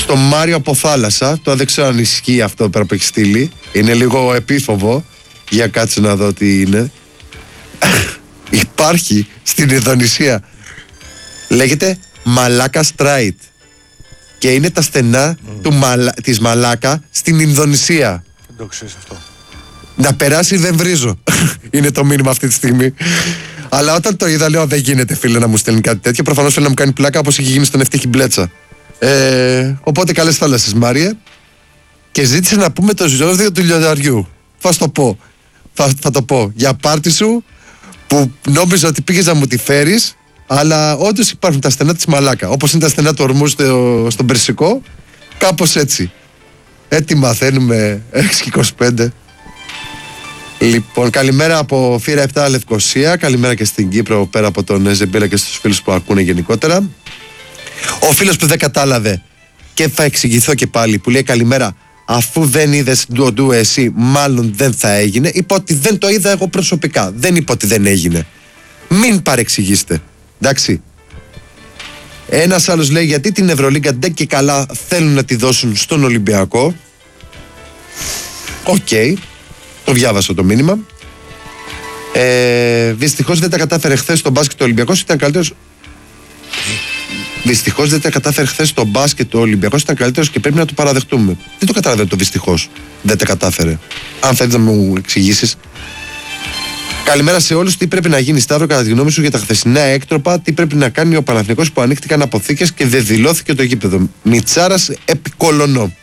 στο Μάριο από θάλασσα. Τώρα δεν ξέρω αν ισχύει αυτό πέρα που έχει στείλει. Είναι λίγο επίφοβο. Για κάτσε να δω τι είναι. Υπάρχει στην Ινδονησία. Λέγεται Μαλάκα Στράιτ. Και είναι τα στενά της Μαλάκα στην Ινδονησία. Δεν το ξέρεις αυτό. Να περάσει δεν βρίζω. Είναι το μήνυμα αυτή τη στιγμή. Αλλά όταν το είδα λέω δεν γίνεται φίλε να μου στέλνει κάτι τέτοιο. Προφανώς θέλει να μου κάνει πλάκα όπως έχει γίνει στον Ευτύχη Μπλέτσα. Οπότε καλές θάλασσες Μάριε. Και ζήτησε να πούμε το ζώδιο του λιονταριού. Θα το πω. Θα το πω. Για πάρτι σου που νόμιζα ότι πήγες να μου τη φέρεις. Αλλά όντως υπάρχουν τα στενά της Μαλάκα. Όπως είναι τα στενά του ορμού στον Περσικό. Κάπως έτσι. Έτσι μαθαίνουμε 6:25. Λοιπόν, καλημέρα από Φύρα 7 Λευκοσία. Καλημέρα και στην Κύπρο πέρα από τον Ζεμπίλα και στους φίλους που ακούνε γενικότερα. Ο φίλος που δεν κατάλαβε και θα εξηγηθώ και πάλι που λέει καλημέρα. Αφού δεν είδες ντουοντού εσύ, μάλλον δεν θα έγινε. Είπα ότι δεν το είδα εγώ προσωπικά. Δεν είπα ότι δεν έγινε. Μην παρεξηγήσετε. Εντάξει. Ένας άλλος λέει γιατί την Ευρωλίγκα δεν και καλά θέλουν να τη δώσουν στον Ολυμπιακό. Οκ. Το διάβασα το μήνυμα. Δυστυχώς δεν τα κατάφερε χθες στο μπάσκετ ο Ολυμπιακός. Ήταν καλύτερος. Δυστυχώς δεν τα κατάφερε χθες στο μπάσκετ ο Ολυμπιακός. Ήταν καλύτερος και πρέπει να το παραδεχτούμε. Δεν το καταλαβαίνω το δυστυχώς. Δεν τα κατάφερε. Αν θέλεις να μου εξηγήσεις. Καλημέρα σε όλους. Τι πρέπει να γίνει, Σταύρο, κατά τη γνώμη σου για τα χθεσινά έκτροπα, τι πρέπει να κάνει ο Παναθηναϊκός που ανοίχτηκαν αποθήκες και δεν δηλώθηκε το γήπεδο. Μιτσάρας επικολονό.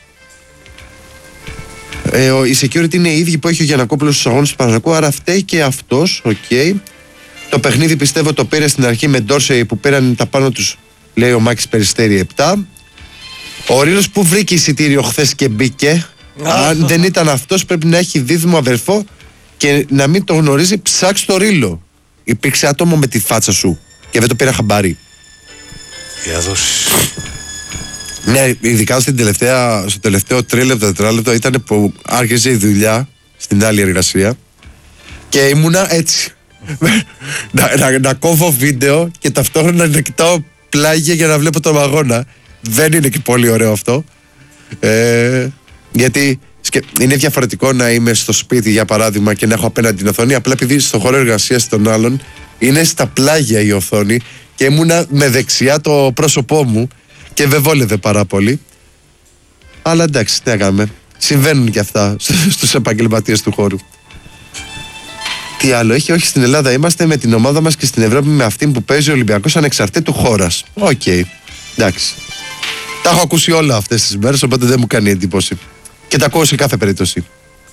Η security είναι η ίδια που έχει ο Γιαννακόπουλος στους αγώνες του Παναθηναϊκού, άρα φταίει και αυτός. Okay. Το παιχνίδι πιστεύω το πήρε στην αρχή με Ντόρσεϊ που πήραν τα πάνω τους, λέει ο Μάκης Περιστέρη 7. Ο Ρήλος που βρήκε εισιτήριο χθες και μπήκε. Αν δεν ήταν αυτός, πρέπει να έχει δίδυμο αδερφό και να μην το γνωρίζει. Ψάξ' το Ρήλο. Υπήρξε άτομο με τη φάτσα σου και δεν το πήρα χαμπάρι. Διαδόσεις. Ναι, ειδικά στο τελευταίο 3-4 ήταν που άρχισε η δουλειά στην άλλη εργασία και ήμουνα έτσι. να κόβω βίντεο και ταυτόχρονα να κοιτάω πλάγια για να βλέπω τον αγώνα. Δεν είναι και πολύ ωραίο αυτό. Γιατί είναι διαφορετικό να είμαι στο σπίτι για παράδειγμα και να έχω απέναντι την οθόνη. Απλά επειδή στο χώρο εργασίας των άλλων είναι στα πλάγια η οθόνη και ήμουνα με δεξιά το πρόσωπό μου και δεν βόλευε πάρα πολύ. Αλλά εντάξει, τι έκαμε. Συμβαίνουν και αυτά στους επαγγελματίες του χώρου. Τι άλλο έχει, όχι στην Ελλάδα είμαστε με την ομάδα μας και στην Ευρώπη με αυτήν που παίζει ο Ολυμπιακός ανεξαρτήτου χώρας. Οκ, εντάξει. Τα έχω ακούσει όλα αυτές τις μέρες, οπότε δεν μου κάνει εντύπωση. Και τα ακούω σε κάθε περίπτωση.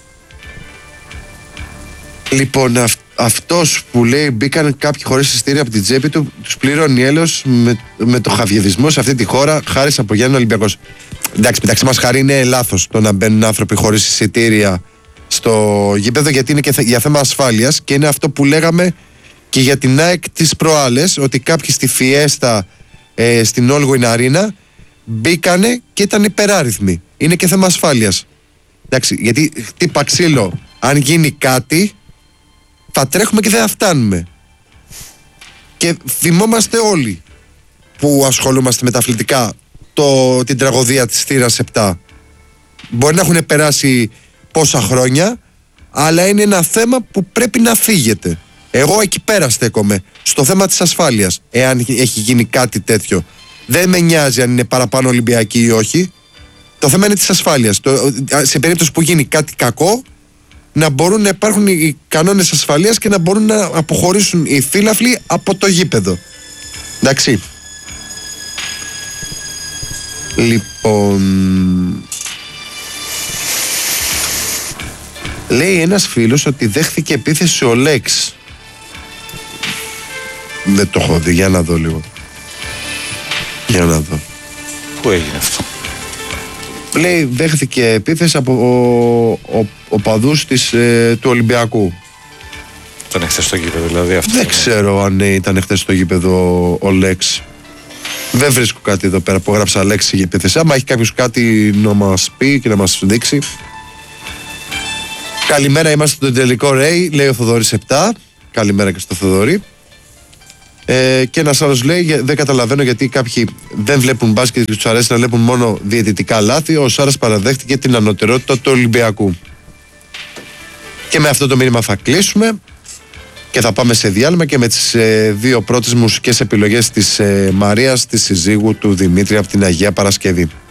Λοιπόν, αυτός που λέει μπήκαν κάποιοι χωρίς εισιτήρια από την τσέπη του, τους πληρώνει έλεος με το χαβιεδισμό σε αυτή τη χώρα, χάρη από Γιάννη Ολυμπιακός. Εντάξει, μεταξύ μας χάρη είναι λάθος το να μπαίνουν άνθρωποι χωρίς εισιτήρια στο γήπεδο, γιατί είναι και για θέμα ασφάλειας και είναι αυτό που λέγαμε και για την ΑΕΚ τις προάλλες, ότι κάποιοι στη Φιέστα στην Όλγουιν Αρίνα μπήκανε και ήταν υπεράριθμοι. Είναι και θέμα ασφάλειας. Εντάξει, γιατί χτύπα ξύλο, αν γίνει κάτι θα τρέχουμε και δεν θα φτάνουμε. Και θυμόμαστε όλοι που ασχολούμαστε με τα αθλητικά την τραγωδία της θύρας 7. Μπορεί να έχουν περάσει πόσα χρόνια, αλλά είναι ένα θέμα που πρέπει να φύγεται. Εγώ εκεί πέρα στέκομαι, στο θέμα της ασφάλειας. Εάν έχει γίνει κάτι τέτοιο, δεν με νοιάζει αν είναι παραπάνω Ολυμπιακοί ή όχι. Το θέμα είναι της ασφάλειας. Σε περίπτωση που γίνει κάτι κακό, να μπορούν να υπάρχουν οι κανόνες ασφαλείας και να μπορούν να αποχωρήσουν οι φύλαφλοι από το γήπεδο. Εντάξει. Λοιπόν, λέει ένας φίλος ότι δέχθηκε επίθεση ο Λέξ. Δεν το έχω δει, για να δω λίγο. Για να δω. Πού έγινε αυτό? Λέει δέχθηκε επίθεση από οπαδούς του Ολυμπιακού. Ήταν χθες στο γήπεδο δηλαδή αυτό? Δεν ξέρω αν ήταν χθες στο γήπεδο ο Λέξ. Δεν βρίσκω κάτι εδώ πέρα που έγραψα λέξη για επίθεση. Άμα έχει κάποιος κάτι να μας πει και να μας δείξει. Καλημέρα, είμαστε στον τελικό Ρέι, λέει ο Θοδωρής 7. Καλημέρα και στο Θοδωρή. Και ένας άλλος λέει: δεν καταλαβαίνω γιατί κάποιοι δεν βλέπουν μπάσκετ και τους αρέσει να βλέπουν μόνο διαιτητικά λάθη. Ο Σάρας παραδέχτηκε την ανωτερότητα του Ολυμπιακού. Και με αυτό το μήνυμα θα κλείσουμε και θα πάμε σε διάλειμμα και με τις δύο πρώτες μουσικές επιλογές της Μαρίας, της συζύγου του Δημήτρη από την Αγία Παρασκευή.